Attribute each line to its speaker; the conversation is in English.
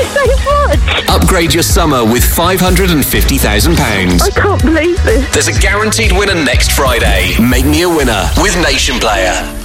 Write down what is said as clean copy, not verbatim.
Speaker 1: so much.
Speaker 2: Upgrade your summer with £550,000.
Speaker 1: I can't believe this.
Speaker 2: There's a guaranteed winner next Friday. Make me a winner with Nation Player.